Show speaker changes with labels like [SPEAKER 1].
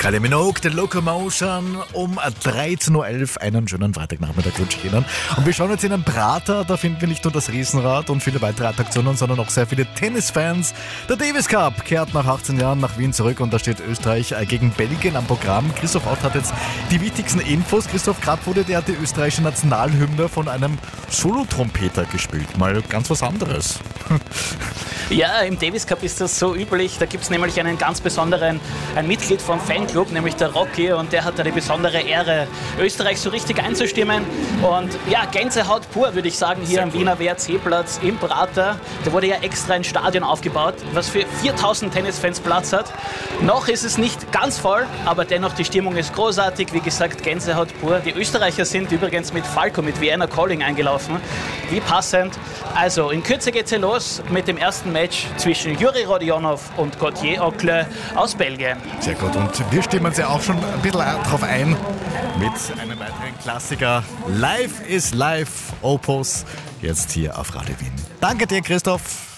[SPEAKER 1] Kylie Minogue, The Locomotion um 13.11 Uhr. Einen schönen Freitagnachmittag wünsche ich Ihnen. Und wir schauen jetzt in den Prater. Da finden wir nicht nur das Riesenrad und viele weitere Attraktionen, sondern auch sehr viele Tennisfans. Der Davis Cup kehrt nach 18 Jahren nach Wien zurück und da steht Österreich gegen Belgien am Programm. Christoph Ott hat jetzt die wichtigsten Infos. Christoph, gerade wurde die österreichische Nationalhymne von einem Solotrompeter gespielt. Mal ganz was anderes.
[SPEAKER 2] Ja, im Davis Cup ist das so üblich. Da gibt es nämlich einen ganz besonderen, ein Mitglied vom Fanclub, nämlich der Rocky, und der hat da die besondere Ehre, Österreich so richtig einzustimmen. Und ja, Gänsehaut pur, würde ich sagen, hier am Wiener WRC-Platz im Prater. Da wurde ja extra ein Stadion aufgebaut, was für 4000 Tennisfans Platz hat. Noch ist es nicht ganz voll, aber dennoch die Stimmung ist großartig. Wie gesagt, Gänsehaut pur. Die Österreicher sind übrigens mit Falco, mit Vienna Calling eingelaufen. Wie passend. Also, in Kürze geht's hier los mit dem ersten Match zwischen Juri Rodionov und Gauthier Auclair aus Belgien.
[SPEAKER 1] Sehr gut, und wir stimmen uns ja auch schon ein bisschen drauf ein mit einem weiteren Klassiker. Live is Live, Opus, jetzt hier auf Radio Wien. Danke dir, Christoph.